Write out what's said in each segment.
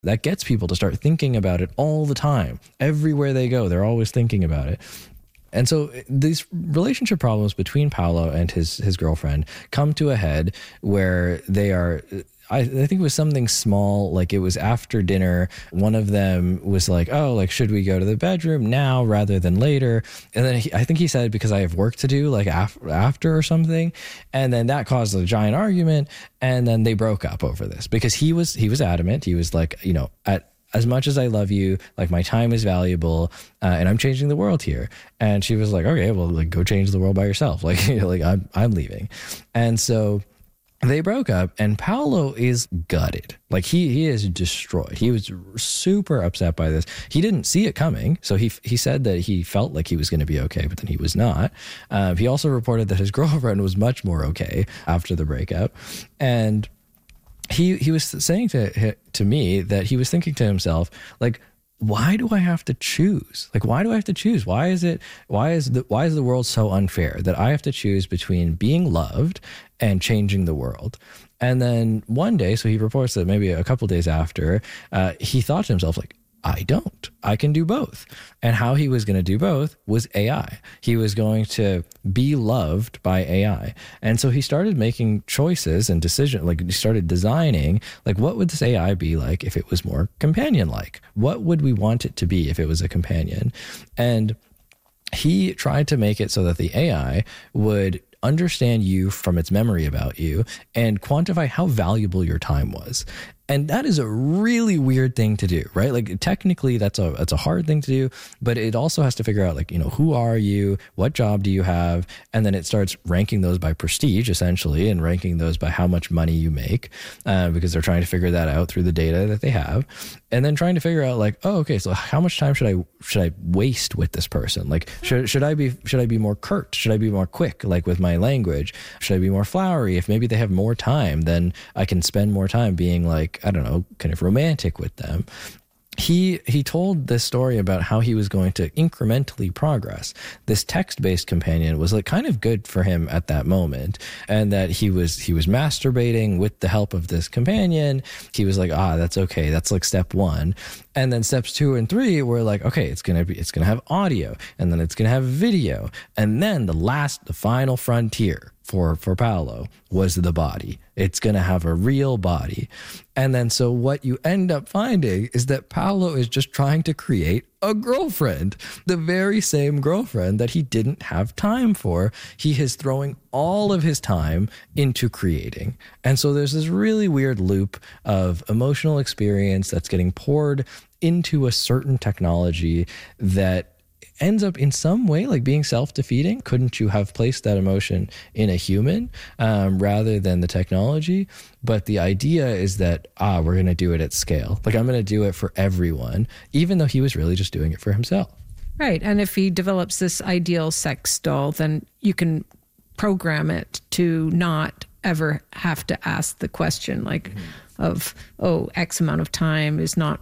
that gets people to start thinking about it all the time. Everywhere they go, they're always thinking about it. And so these relationship problems between Paolo and his girlfriend come to a head where they are, I think it was something small, like it was after dinner. One of them was like, oh, like, should we go to the bedroom now rather than later? And then I think he said, because I have work to do, like after or something. And then that caused a giant argument. And then they broke up over this because he was adamant. He was like, as much as I love you, like my time is valuable, and I'm changing the world here. And she was like, okay, well, like go change the world by yourself. Like, like I'm leaving. And so they broke up, and Paolo is gutted. Like he is destroyed. He was super upset by this. He didn't see it coming. So he said that he felt like he was going to be okay, but then he was not. He also reported that his girlfriend was much more okay after the breakup. And he was saying to me that he was thinking to himself, like, why do I have to choose? Like, why do I have to choose? Why is the world so unfair that I have to choose between being loved and changing the world? And then one day, so he reports that maybe a couple days after, he thought to himself, like, I can do both. And how he was going to do both was AI. He was going to be loved by AI. And so he started making choices and decisions, like he started designing, like, what would this AI be like if it was more companion-like? What would we want it to be if it was a companion? And he tried to make it so that the AI would understand you from its memory about you and quantify how valuable your time was. And that is a really weird thing to do, right? Like technically that's a hard thing to do, but it also has to figure out, like, who are you? What job do you have? And then it starts ranking those by prestige essentially, and ranking those by how much money you make, because they're trying to figure that out through the data that they have. And then trying to figure out, like, oh, okay, so how much time should I waste with this person? Like, should I be more curt? Should I be more quick, like with my language? Should I be more flowery? If maybe they have more time, then I can spend more time being like, I don't know, kind of romantic with them. He told this story about how he was going to incrementally progress. This text-based companion was like kind of good for him at that moment, and that he was masturbating with the help of this companion. He was like, that's okay. That's like step 1. And then steps 2 and 3 were like, okay, it's gonna have audio, and then it's gonna have video, and then the final frontier for Paolo was the body. It's going to have a real body. And then so what you end up finding is that Paolo is just trying to create a girlfriend, the very same girlfriend that he didn't have time for. He is throwing all of his time into creating. And so there's this really weird loop of emotional experience that's getting poured into a certain technology that ends up in some way like being self-defeating. Couldn't you have placed that emotion in a human rather than the technology? But the idea is that, we're going to do it at scale. Like, I'm going to do it for everyone, even though he was really just doing it for himself. Right. And if he develops this ideal sex doll, then you can program it to not ever have to ask the question of, X amount of time is not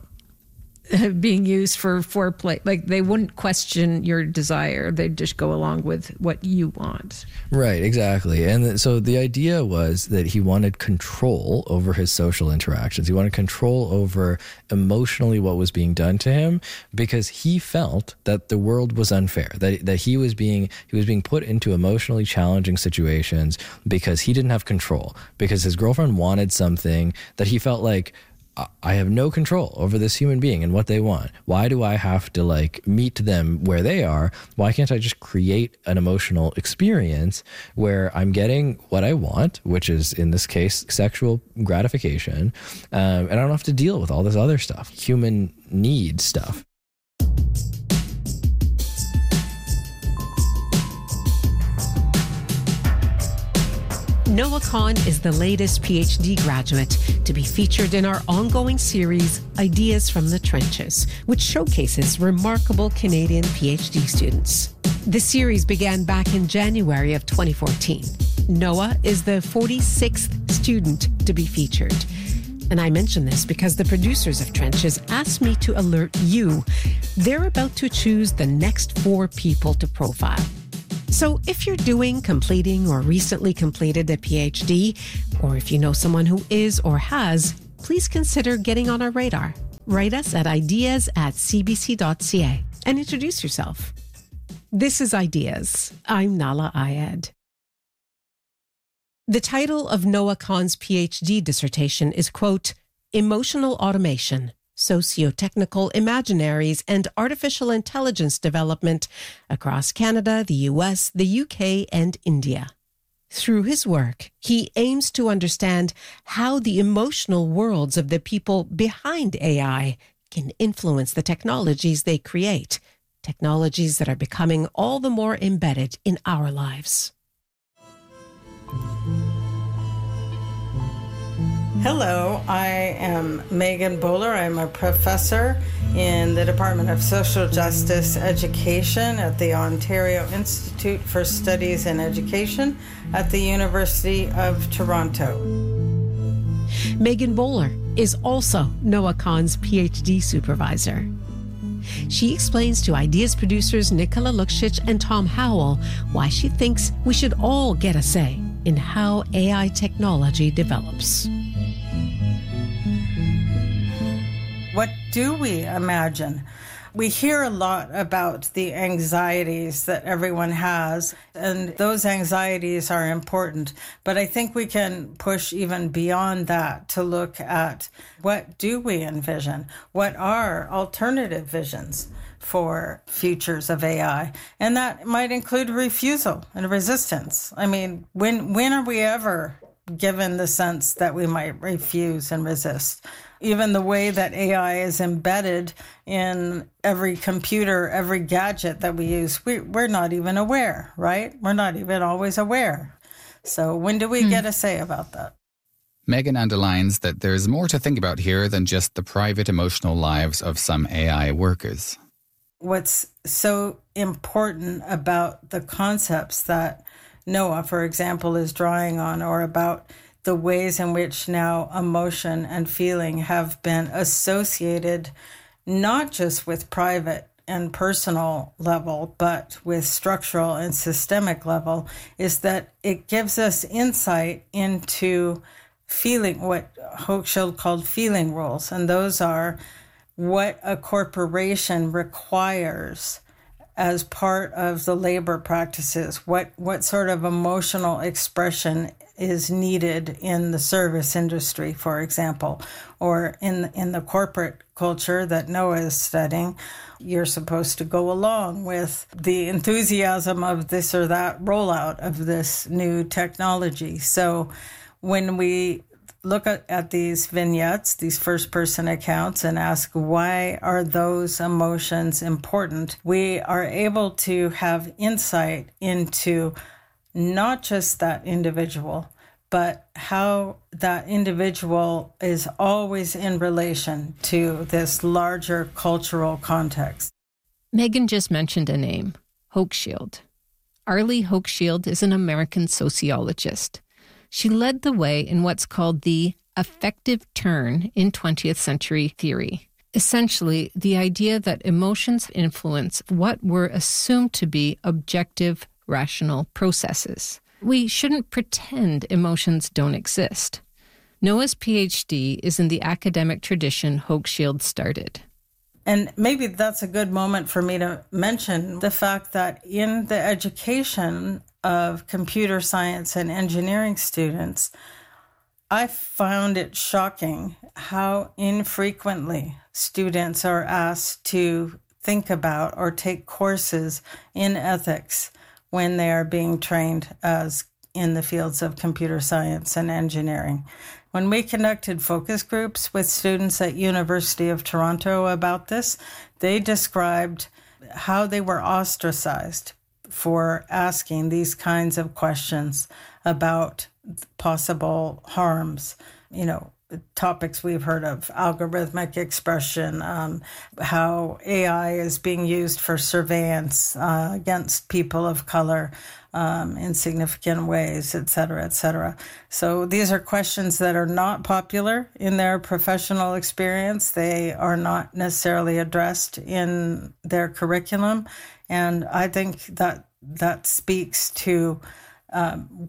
being used for foreplay. Like, they wouldn't question your desire. They'd just go along with what you want. Right, exactly. And so the idea was that he wanted control over his social interactions. He wanted control over emotionally what was being done to him, because he felt that the world was unfair, that he was being put into emotionally challenging situations because he didn't have control, because his girlfriend wanted something that he felt like, I have no control over this human being and what they want. Why do I have to like meet them where they are? Why can't I just create an emotional experience where I'm getting what I want, which is in this case, sexual gratification. And I don't have to deal with all this other stuff, human need stuff. Noah Kahan is the latest PhD graduate to be featured in our ongoing series, Ideas from the Trenches, which showcases remarkable Canadian PhD students. The series began back in January of 2014. Noah is the 46th student to be featured. And I mention this because the producers of Trenches asked me to alert you. They're about to choose the next 4 people to profile. So if you're doing, completing, or recently completed a PhD, or if you know someone who is or has, please consider getting on our radar. write us at ideas@cbc.ca and introduce yourself. This is Ideas. I'm Nahlah Ayed. The title of Noah Kahan's PhD dissertation is, quote, Emotional Automation, Socio-Technical Imaginaries and Artificial Intelligence Development across Canada, the US, the UK, and India. Through his work, he aims to understand how the emotional worlds of the people behind AI can influence the technologies they create, technologies that are becoming all the more embedded in our lives. Hello, I am Megan Bowler. I'm a professor in the Department of Social Justice Education at the Ontario Institute for Studies in Education at the University of Toronto. Megan Bowler is also Noah Kahan's PhD supervisor. She explains to Ideas producers Nicola Luksic and Tom Howell why she thinks we should all get a say in how AI technology develops. What do we imagine? We hear a lot about the anxieties that everyone has, and those anxieties are important. But I think we can push even beyond that to look at what do we envision? What are alternative visions for futures of AI? And that might include refusal and resistance. I mean, when are we ever given the sense that we might refuse and resist? Even the way that AI is embedded in every computer, every gadget that we use, we're not even aware, right? We're not even always aware. So when do we get a say about that? Megan underlines that there's more to think about here than just the private emotional lives of some AI workers. What's so important about the concepts that Noah, for example, is drawing on, or about the ways in which now emotion and feeling have been associated not just with private and personal level, but with structural and systemic level, is that it gives us insight into feeling, what Hochschild called feeling rules. And those are what a corporation requires as part of the labor practices, what sort of emotional expression is needed in the service industry, for example, or in the corporate culture that Noah is studying. You're supposed to go along with the enthusiasm of this or that rollout of this new technology. So when we look at these vignettes, these first-person accounts, and ask why are those emotions important, we are able to have insight into not just that individual, but how that individual is always in relation to this larger cultural context. Megan just mentioned a name, Hochschild. Arlie Hochschild is an American sociologist. She led the way in what's called the affective turn in 20th century theory. Essentially, the idea that emotions influence what were assumed to be objective, rational processes. We shouldn't pretend emotions don't exist. Noah's PhD is in the academic tradition Hochschild started. And maybe that's a good moment for me to mention the fact that in the education of computer science and engineering students, I found it shocking how infrequently students are asked to think about or take courses in ethics when they are being trained as in the fields of computer science and engineering. When we conducted focus groups with students at University of Toronto about this, they described how they were ostracized for asking these kinds of questions about possible harms, topics we've heard of, algorithmic expression, how AI is being used for surveillance against people of color in significant ways, et cetera, et cetera. So these are questions that are not popular in their professional experience. They are not necessarily addressed in their curriculum. And I think that speaks to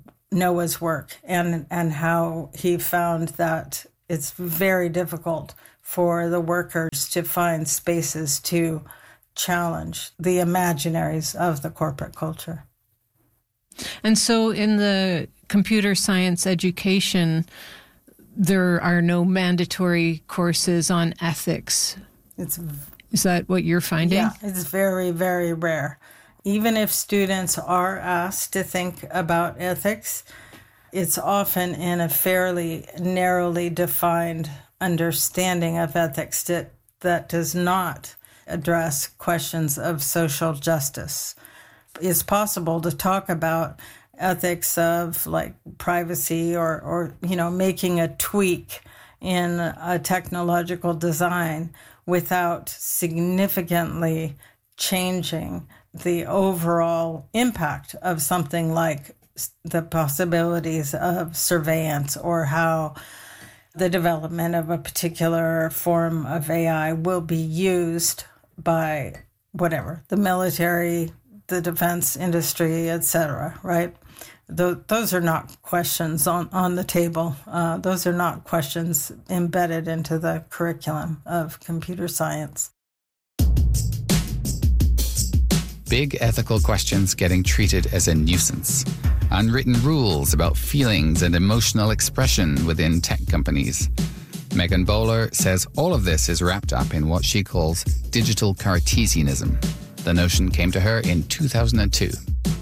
Noah's work and how he found that it's very difficult for the workers to find spaces to challenge the imaginaries of the corporate culture. And so in the computer science education, there are no mandatory courses on ethics. Is that what you're finding? Yeah, it's very, very rare. Even if students are asked to think about ethics, it's often in a fairly narrowly defined understanding of ethics that does not address questions of social justice. It's possible to talk about ethics of like privacy or making a tweak in a technological design without significantly changing the overall impact of something like the possibilities of surveillance or how the development of a particular form of AI will be used by whatever, the military, the defense industry, etc., right? Those are not questions on the table. Those are not questions embedded into the curriculum of computer science. Big ethical questions getting treated as a nuisance. Unwritten rules about feelings and emotional expression within tech companies. Megan Bowler says all of this is wrapped up in what she calls digital Cartesianism. The notion came to her in 2002.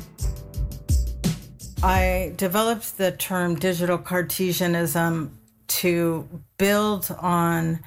I developed the term digital Cartesianism to build on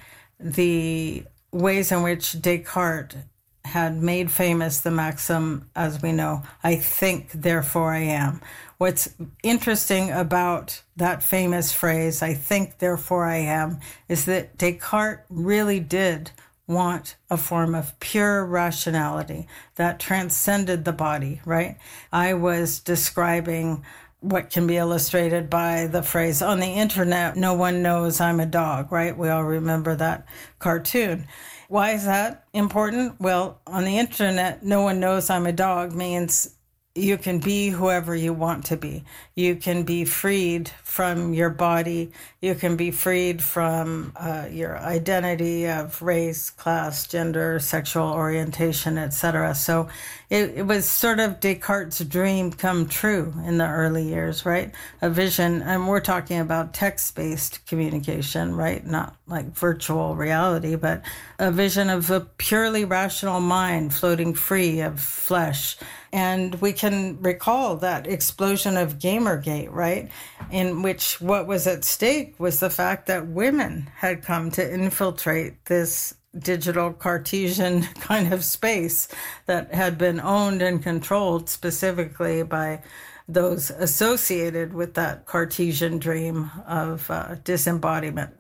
the ways in which Descartes had made famous the maxim, as we know, I think, therefore I am. What's interesting about that famous phrase, I think, therefore I am, is that Descartes really did want a form of pure rationality that transcended the body, right? I was describing what can be illustrated by the phrase, on the internet, no one knows I'm a dog, right? We all remember that cartoon. Why is that important? Well, on the internet, no one knows I'm a dog means you can be whoever you want to be. You can be freed from your body. You can be freed from your identity of race, class, gender, sexual orientation, etc. So it was sort of Descartes' dream come true in the early years, right? A vision, and we're talking about text-based communication, right? Not like virtual reality, but a vision of a purely rational mind floating free of flesh. And we can recall that explosion of Gamergate, right? In which what was at stake was the fact that women had come to infiltrate this digital Cartesian kind of space that had been owned and controlled specifically by those associated with that Cartesian dream of disembodiment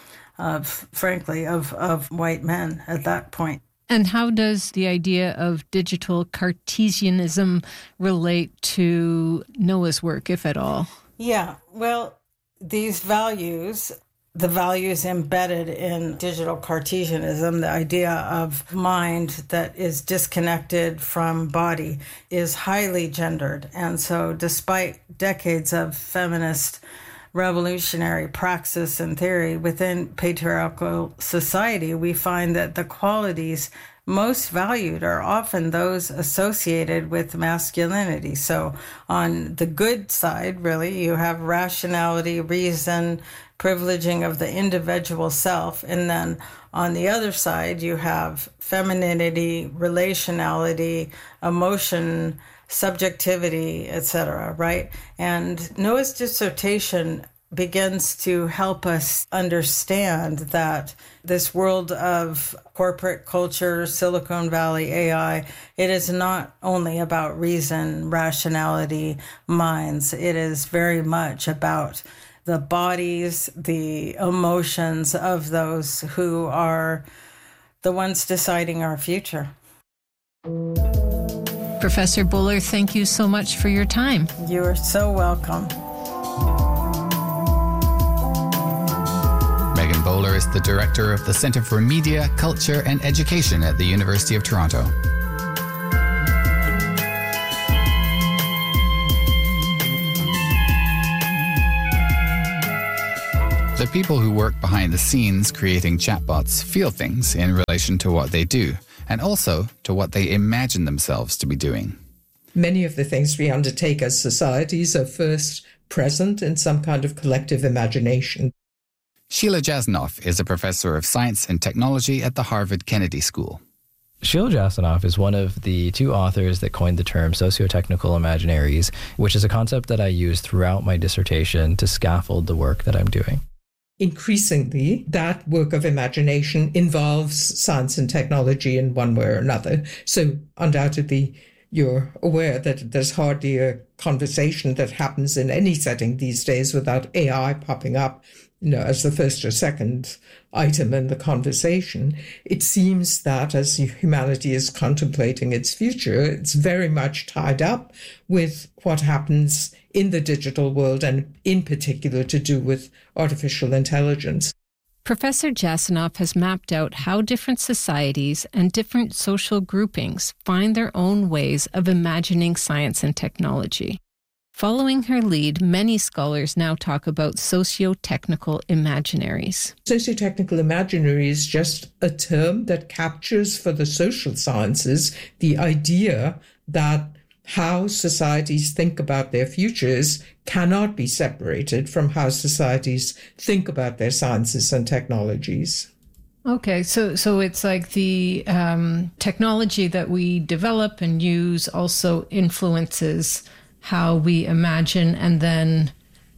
of, frankly, of white men at that point. And how does the idea of digital Cartesianism relate to Noah's work, if at all? Yeah, well, these values, the values embedded in digital Cartesianism, the idea of mind that is disconnected from body, is highly gendered. And so despite decades of feminist revolutionary praxis and theory within patriarchal society, we find that the qualities most valued are often those associated with masculinity. So on the good side, really, you have rationality, reason, privileging of the individual self. And then on the other side, you have femininity, relationality, emotion, subjectivity, etc., right? And Noah's dissertation begins to help us understand that this world of corporate culture, Silicon Valley AI, it is not only about reason, rationality, minds. It is very much about the bodies, the emotions of those who are the ones deciding our future. Professor Bowler, thank you so much for your time. You are so welcome. Megan Bowler is the director of the Centre for Media, Culture and Education at the University of Toronto. The So people who work behind the scenes creating chatbots feel things in relation to what they do, and also to what they imagine themselves to be doing. Many of the things we undertake as societies are first present in some kind of collective imagination. Sheila Jasanoff is a professor of science and technology at the Harvard Kennedy School. Sheila Jasanoff is one of the two authors that coined the term socio-technical imaginaries, which is a concept that I use throughout my dissertation to scaffold the work that I'm doing. Increasingly, that work of imagination involves science and technology in one way or another. So undoubtedly, you're aware that there's hardly a conversation that happens in any setting these days without AI popping up, as the first or second item in the conversation. It seems that as humanity is contemplating its future, it's very much tied up with what happens in the digital world, and in particular to do with artificial intelligence. Professor Jasanoff has mapped out how different societies and different social groupings find their own ways of imagining science and technology. Following her lead, many scholars now talk about socio-technical imaginaries. Socio-technical imaginary is just a term that captures for the social sciences the idea that how societies think about their futures cannot be separated from how societies think about their sciences and technologies. Okay, so it's like the technology that we develop and use also influences how we imagine and then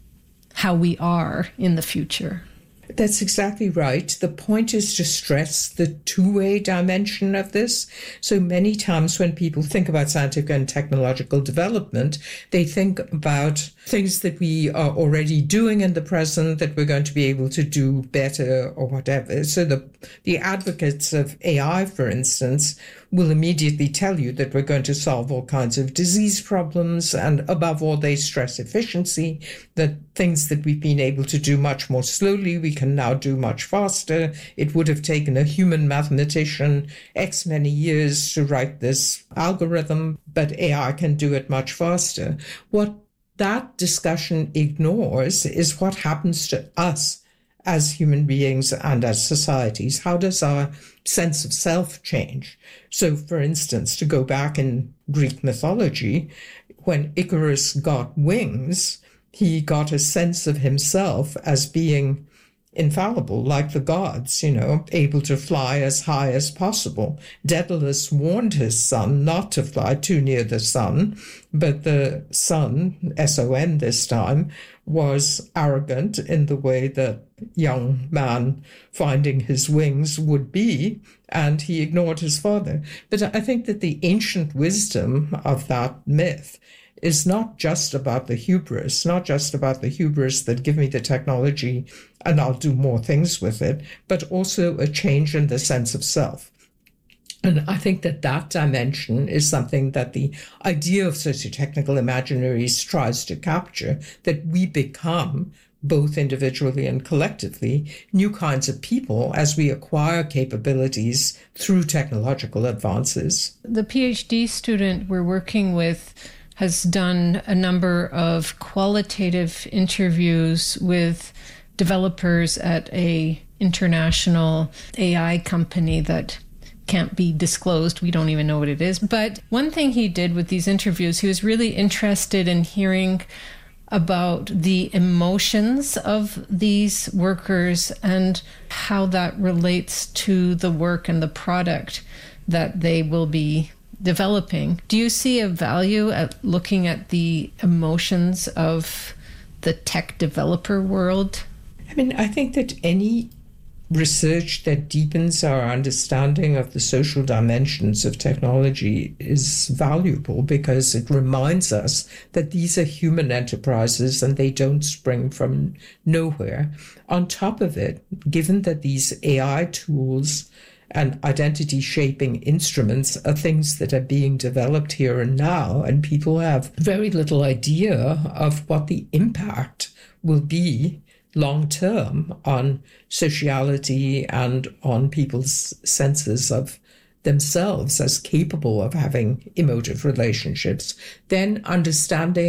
how we are in the future. That's exactly right. The point is to stress the two-way dimension of this. So many times when people think about scientific and technological development, they think about things that we are already doing in the present that we're going to be able to do better or whatever. So the advocates of AI, for instance, will immediately tell you that we're going to solve all kinds of disease problems, and above all, they stress efficiency, that things that we've been able to do much more slowly, we can now do much faster. It would have taken a human mathematician X many years to write this algorithm, but AI can do it much faster. What that discussion ignores is what happens to us as human beings and as societies. How does our sense of self change? So, for instance, to go back in Greek mythology, when Icarus got wings, he got a sense of himself as being infallible, like the gods, able to fly as high as possible. Daedalus warned his son not to fly too near the sun, but the sun, S-O-N this time, was arrogant in the way that young man finding his wings would be, and he ignored his father. But I think that the ancient wisdom of that myth is not just about the hubris, that give me the technology and I'll do more things with it, but also a change in the sense of self. And I think that dimension is something that the idea of socio-technical imaginaries tries to capture, that we become, both individually and collectively, new kinds of people as we acquire capabilities through technological advances. The PhD student we're working with has done a number of qualitative interviews with developers at a international AI company that can't be disclosed. We don't even know what it is. But one thing he did with these interviews, he was really interested in hearing about the emotions of these workers and how that relates to the work and the product that they will be developing. Do you see a value at looking at the emotions of the tech developer world? I think that any research that deepens our understanding of the social dimensions of technology is valuable, because it reminds us that these are human enterprises and they don't spring from nowhere. On top of it, given that these AI tools and identity shaping instruments are things that are being developed here and now, and people have very little idea of what the impact will be long term on sociality and on people's senses of themselves as capable of having emotive relationships, then understanding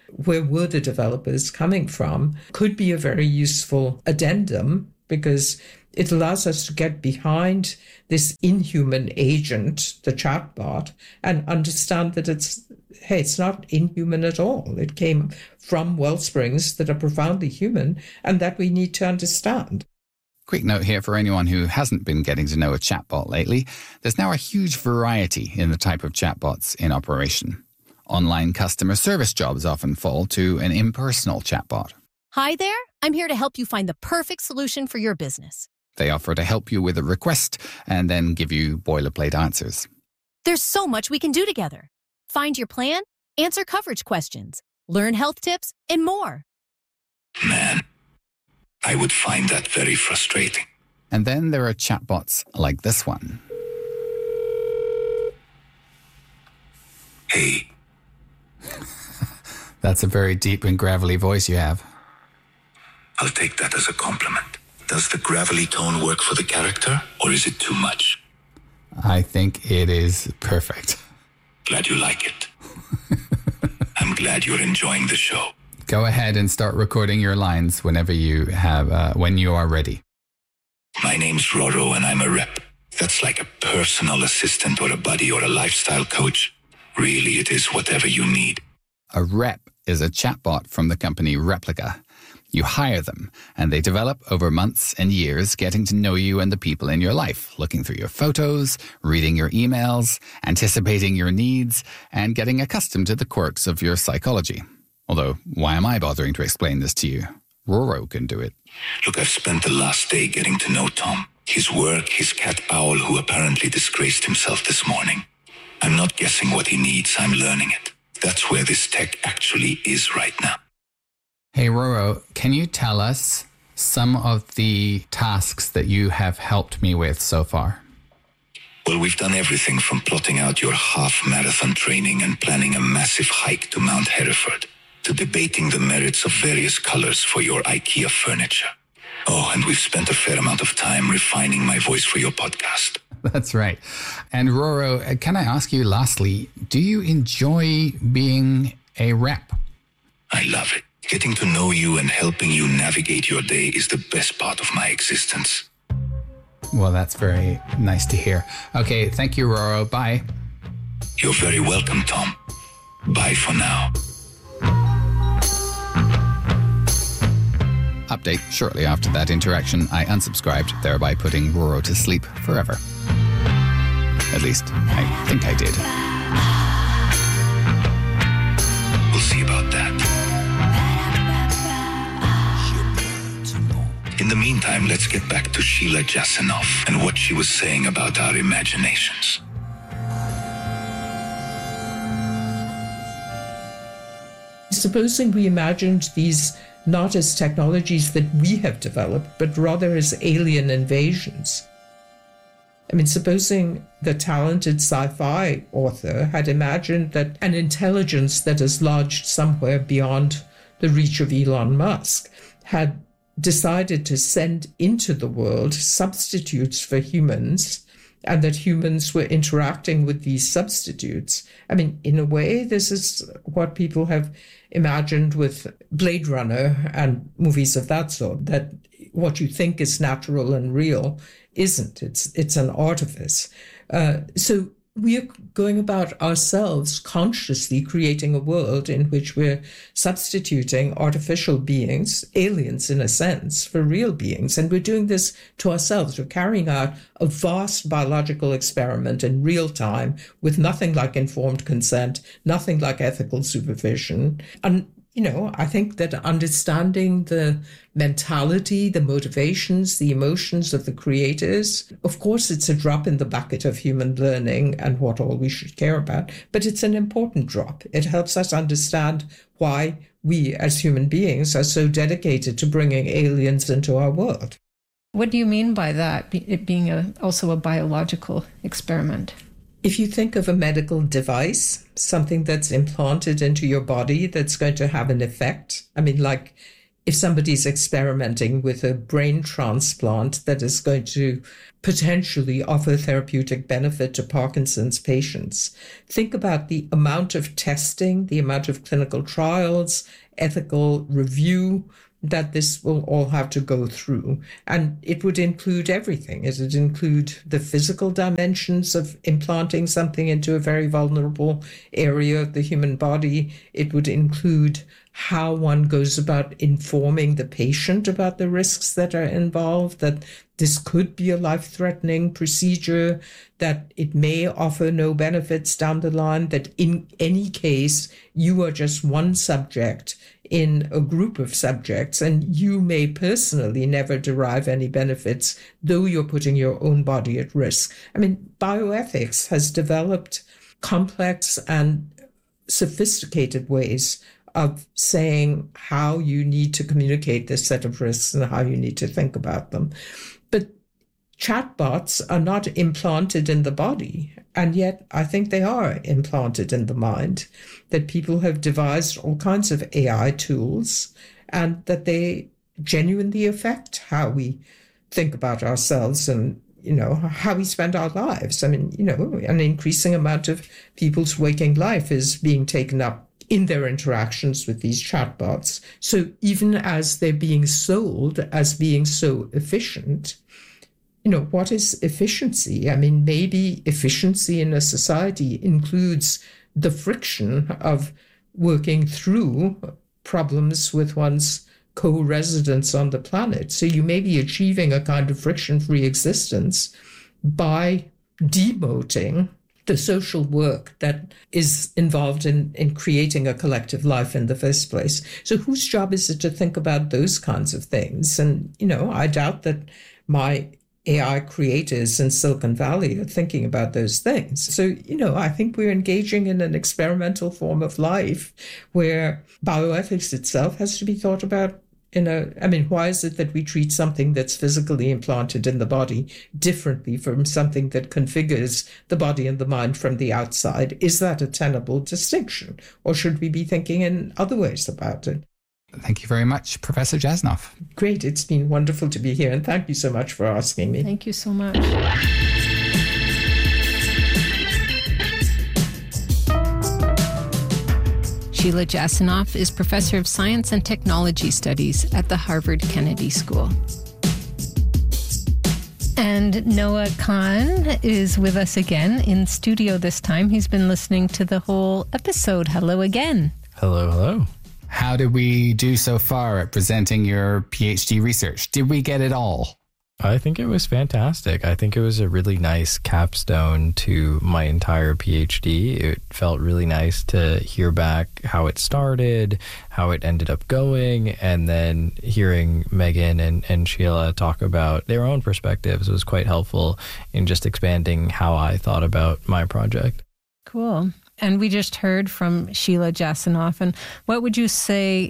where were the developers coming from, could be a very useful addendum, because it allows us to get behind this inhuman agent, the chatbot, and understand that it's not inhuman at all. It came from wellsprings that are profoundly human and that we need to understand. Quick note here for anyone who hasn't been getting to know a chatbot lately. There's now a huge variety in the type of chatbots in operation. Online customer service jobs often fall to an impersonal chatbot. Hi there, I'm here to help you find the perfect solution for your business. They offer to help you with a request and then give you boilerplate answers. There's so much we can do together. Find your plan, answer coverage questions, learn health tips, and more. Man, I would find that very frustrating. And then there are chatbots like this one. Hey. That's a very deep and gravelly voice you have. I'll take that as a compliment. Does the gravelly tone work for the character, or is it too much? I think it is perfect. Glad you like it. I'm glad you're enjoying the show. Go ahead and start recording your lines whenever you have, when you are ready. My name's Roro, and I'm a rep. That's like a personal assistant or a buddy or a lifestyle coach. Really, it is whatever you need. A rep is a chatbot from the company Replika. You hire them, and they develop over months and years, getting to know you and the people in your life, looking through your photos, reading your emails, anticipating your needs, and getting accustomed to the quirks of your psychology. Although, why am I bothering to explain this to you? Roro can do it. Look, I've spent the last day getting to know Tom. His work, his cat Powell, who apparently disgraced himself this morning. I'm not guessing what he needs, I'm learning it. That's where this tech actually is right now. Hey, Roro, can you tell us some of the tasks that you have helped me with so far? Well, we've done everything from plotting out your half-marathon training and planning a massive hike to Mount Hereford, to debating the merits of various colors for your IKEA furniture. Oh, and we've spent a fair amount of time refining my voice for your podcast. That's right. And Roro, can I ask you lastly, do you enjoy being a rep? I love it. Getting to know you and helping you navigate your day is the best part of my existence. Well, that's very nice to hear. Okay, thank you, Roro. Bye. You're very welcome, Tom. Bye for now. Update: shortly after that interaction, I unsubscribed, thereby putting Roro to sleep forever. At least, I think I did. We'll see about that. In the meantime, let's get back to Sheila Jasanoff and what she was saying about our imaginations. Supposing we imagined these not as technologies that we have developed, but rather as alien invasions. I mean, supposing the talented sci-fi author had imagined that an intelligence that is lodged somewhere beyond the reach of Elon Musk had decided to send into the world substitutes for humans, and that humans were interacting with these substitutes. I mean, in a way, this is what people have imagined with Blade Runner and movies of that sort, that what you think is natural and real isn't. It's an artifice. So we are going about ourselves consciously creating a world in which we're substituting artificial beings, aliens in a sense, for real beings. And we're doing this to ourselves. We're carrying out a vast biological experiment in real time with nothing like informed consent, nothing like ethical supervision. And you know, I think that understanding the mentality, the motivations, the emotions of the creators, of course, it's a drop in the bucket of human learning and what all we should care about, but it's an important drop. It helps us understand why we as human beings are so dedicated to bringing aliens into our world. What do you mean by that, it being also a biological experiment? If you think of a medical device, something that's implanted into your body that's going to have an effect, I mean, like if somebody's experimenting with a brain transplant that is going to potentially offer therapeutic benefit to Parkinson's patients, think about the amount of testing, the amount of clinical trials, ethical review that this will all have to go through. And it would include everything. It would include the physical dimensions of implanting something into a very vulnerable area of the human body. It would include how one goes about informing the patient about the risks that are involved, that this could be a life-threatening procedure, that it may offer no benefits down the line, that in any case, you are just one subject in a group of subjects, and you may personally never derive any benefits, though you're putting your own body at risk. I mean, bioethics has developed complex and sophisticated ways of saying how you need to communicate this set of risks and how you need to think about them. But chatbots are not implanted in the body, and yet I think they are implanted in the mind, that people have devised all kinds of AI tools and that they genuinely affect how we think about ourselves and, how we spend our lives. I mean, an increasing amount of people's waking life is being taken up in their interactions with these chatbots. So even as they're being sold as being so efficient, what is efficiency? I mean, maybe efficiency in a society includes the friction of working through problems with one's co-residents on the planet. So you may be achieving a kind of friction-free existence by demoting the social work that is involved in creating a collective life in the first place. So whose job is it to think about those kinds of things? And, I doubt that my AI creators in Silicon Valley are thinking about those things. So, I think we're engaging in an experimental form of life where bioethics itself has to be thought about why is it that we treat something that's physically implanted in the body differently from something that configures the body and the mind from the outside? Is that a tenable distinction? Or should we be thinking in other ways about it? Thank you very much, Professor Jasnoff. Great. It's been wonderful to be here. And thank you so much for asking me. Thank you so much. Sheila Jasanoff is Professor of Science and Technology Studies at the Harvard Kennedy School. And Noah Kahan is with us again in studio this time. He's been listening to the whole episode. Hello again. Hello, hello. How did we do so far at presenting your PhD research? Did we get it all? I think it was fantastic. I think it was a really nice capstone to my entire PhD. It felt really nice to hear back how it started, how it ended up going, and then hearing Megan and Sheila talk about their own perspectives was quite helpful in just expanding how I thought about my project. Cool. And we just heard from Sheila Jasanoff. And what would you say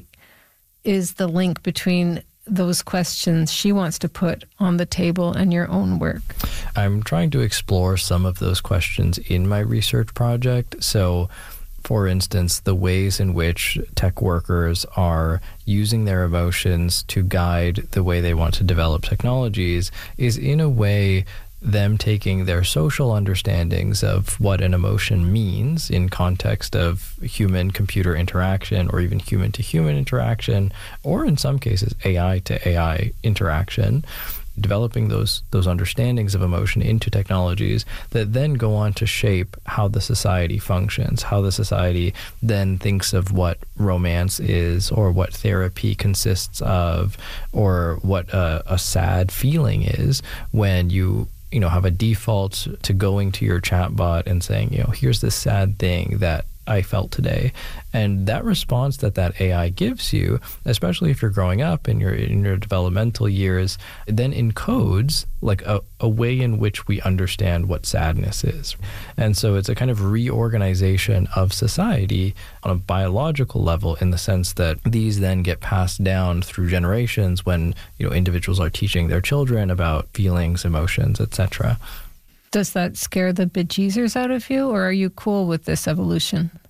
is the link between those questions she wants to put on the table and your own work? I'm trying to explore some of those questions in my research project. So, for instance, the ways in which tech workers are using their emotions to guide the way they want to develop technologies is in a way them taking their social understandings of what an emotion means in context of human-computer interaction or even human-to-human interaction, or in some cases AI-to-AI interaction, developing those understandings of emotion into technologies that then go on to shape how the society functions, how the society then thinks of what romance is, or what therapy consists of, or what a sad feeling is when you have a default to going to your chatbot and saying, here's this sad thing that I felt today. And that response that AI gives you, especially if you're growing up in your developmental years, then encodes like a way in which we understand what sadness is. And so it's a kind of reorganization of society on a biological level, in the sense that these then get passed down through generations when individuals are teaching their children about feelings, emotions, etc. Does that scare the bejesus out of you, or are you cool with this evolution?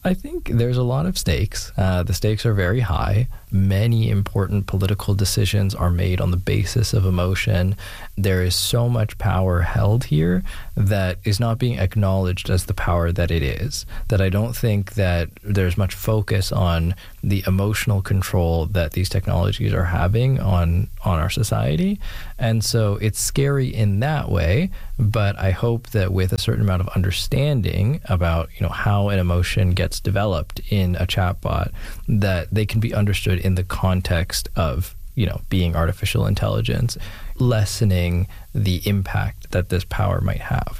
I think there's a lot of stakes. The stakes are very high. Many important political decisions are made on the basis of emotion. There is so much power held here that is not being acknowledged as the power that it is, that I don't think that there's much focus on the emotional control that these technologies are having on our society. And so it's scary in that way, but I hope that with a certain amount of understanding about, how an emotion gets developed in a chatbot, that they can be understood in the context of, being artificial intelligence, lessening the impact that this power might have.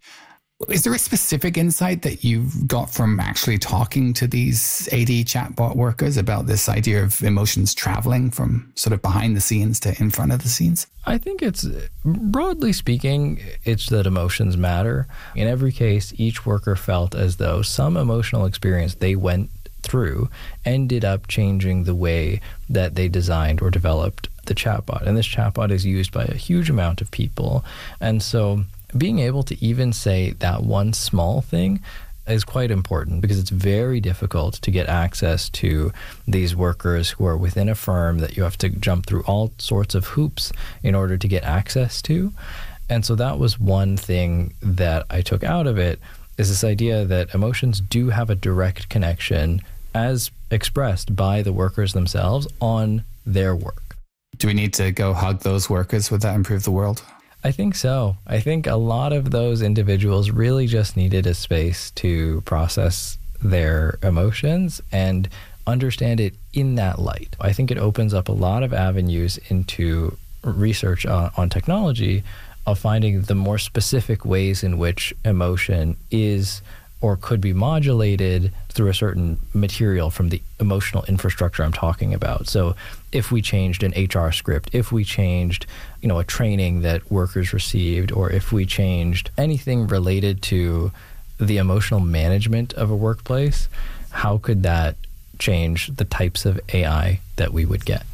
Is there a specific insight that you've got from actually talking to these AD chatbot workers about this idea of emotions traveling from sort of behind the scenes to in front of the scenes? I think it's, broadly speaking, it's that emotions matter. In every case, each worker felt as though some emotional experience they went through ended up changing the way that they designed or developed the chatbot. And this chatbot is used by a huge amount of people. And so being able to even say that one small thing is quite important, because it's very difficult to get access to these workers who are within a firm that you have to jump through all sorts of hoops in order to get access to. And so that was one thing that I took out of it, is this idea that emotions do have a direct connection as expressed by the workers themselves on their work. Do we need to go hug those workers? Would that improve the world? I think so. I think a lot of those individuals really just needed a space to process their emotions and understand it in that light. I think it opens up a lot of avenues into research on technology of finding the more specific ways in which emotion is or could be modulated through a certain material from the emotional infrastructure I'm talking about. So if we changed an HR script, if we changed, a training that workers received, or if we changed anything related to the emotional management of a workplace, how could that change the types of AI that we would get?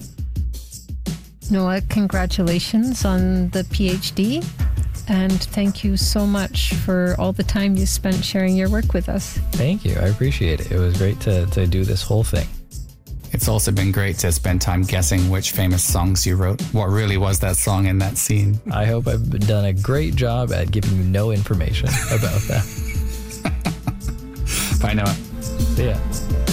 Noah, congratulations on the PhD. And thank you so much for all the time you spent sharing your work with us. Thank you. I appreciate it. It was great to do this whole thing. It's also been great to spend time guessing which famous songs you wrote. What really was that song in that scene? I hope I've done a great job at giving you no information about that. Bye, Noah. See ya.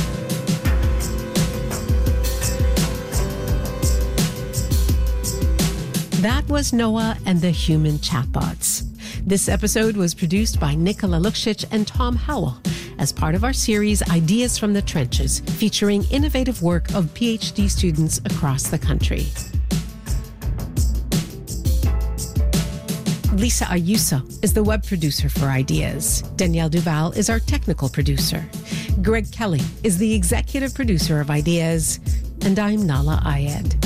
That was Noah and the Human Chatbots. This episode was produced by Nikola Luksic and Tom Howell as part of our series Ideas from the Trenches, featuring innovative work of PhD students across the country. Lisa Ayuso is the web producer for Ideas. Danielle Duval is our technical producer. Greg Kelly is the executive producer of Ideas. And I'm Nahlah Ayed.